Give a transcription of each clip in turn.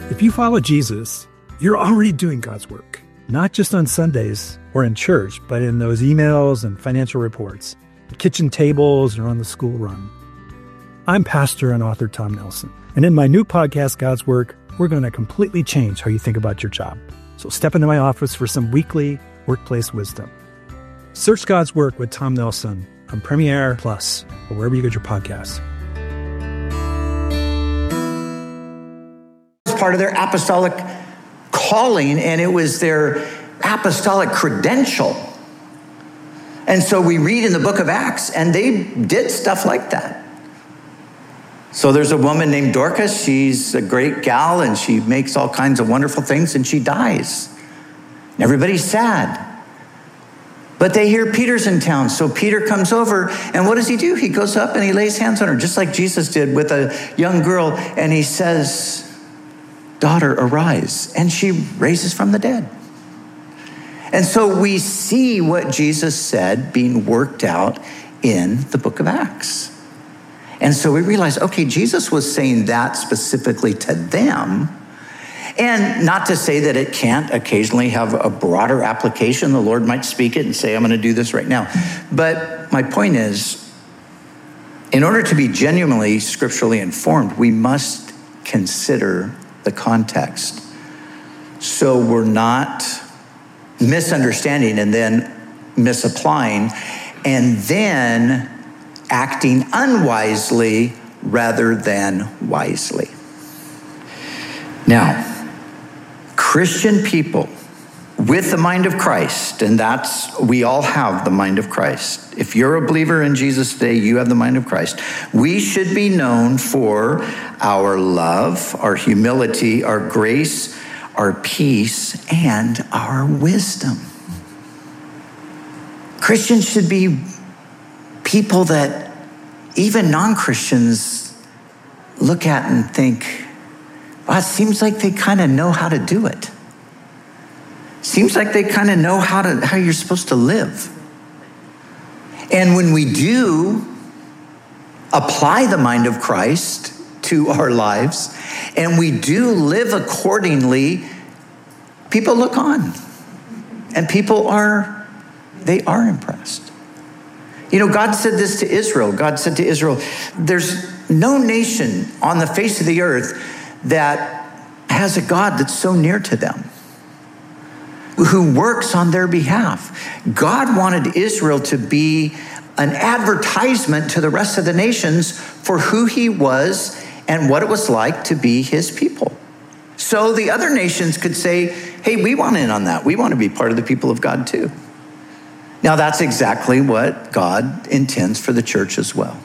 If you follow Jesus, you're already doing God's work, not just on Sundays or in church, but in those emails and financial reports, the kitchen tables, or on the school run. I'm pastor and author Tom Nelson, and in my new podcast, God's Work, we're going to completely change how you think about your job. So step into my office for some weekly workplace wisdom. Search God's Work with Tom Nelson on Premiere Plus or wherever you get your podcasts. Part of their apostolic calling, and it was their apostolic credential. And so we read in the book of Acts, and they did stuff like that. So there's a woman named Dorcas. She's a great gal, and she makes all kinds of wonderful things, and she dies. And everybody's sad. But they hear Peter's in town, so Peter comes over, and what does he do? He goes up and he lays hands on her, just like Jesus did with a young girl, and he says, "Daughter, arise." And she raises from the dead. And so we see what Jesus said being worked out in the book of Acts. And so we realize, okay, Jesus was saying that specifically to them. And not to say that it can't occasionally have a broader application. The Lord might speak it and say, I'm going to do this right now. But my point is, in order to be genuinely scripturally informed, we must consider the context. So we're not misunderstanding and then misapplying and then acting unwisely rather than wisely. Now, Christian people with the mind of Christ, and we all have the mind of Christ. If you're a believer in Jesus today, you have the mind of Christ. We should be known for our love, our humility, our grace, our peace, and our wisdom. Christians should be people that even non-Christians look at and think, well, it seems like they kind of know how to do it. Seems like they kind of know how you're supposed to live. And when we do apply the mind of Christ to our lives, and we do live accordingly, people look on. And people are impressed. You know, God said this to Israel. God said to Israel, there's no nation on the face of the earth that has a God that's so near to them, who works on their behalf. God wanted Israel to be an advertisement to the rest of the nations for who he was and what it was like to be his people. So the other nations could say, hey, we want in on that. We want to be part of the people of God too. Now that's exactly what God intends for the church as well.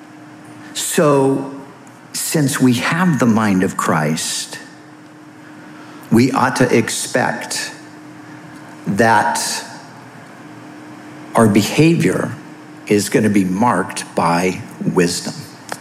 So since we have the mind of Christ, we ought to expect that our behavior is going to be marked by wisdom.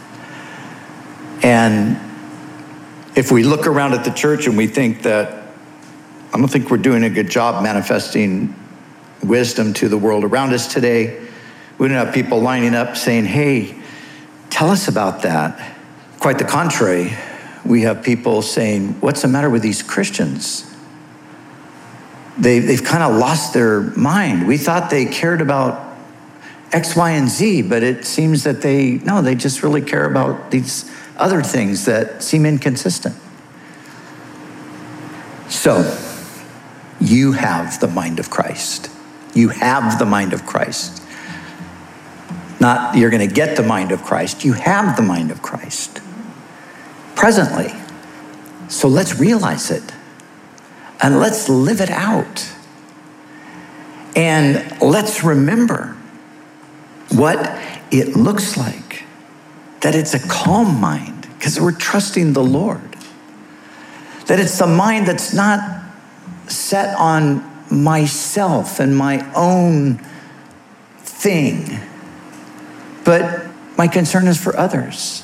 And if we look around at the church and we think that, I don't think we're doing a good job manifesting wisdom to the world around us today, we don't have people lining up saying, hey, tell us about that. Quite the contrary, we have people saying, what's the matter with these Christians? They've kind of lost their mind. We thought they cared about X, Y, and Z, but it seems that they just really care about these other things that seem inconsistent. So, you have the mind of Christ. You have the mind of Christ. Not you're going to get the mind of Christ. You have the mind of Christ presently. So let's realize it. And let's live it out. And let's remember what it looks like. That it's a calm mind, because we're trusting the Lord. That it's the mind that's not set on myself and my own thing, but my concern is for others.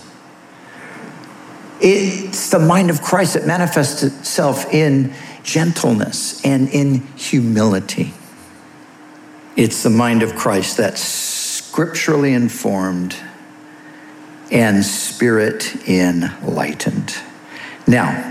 It's the mind of Christ that manifests itself in gentleness and in humility. It's the mind of Christ that's scripturally informed and spirit enlightened. Now,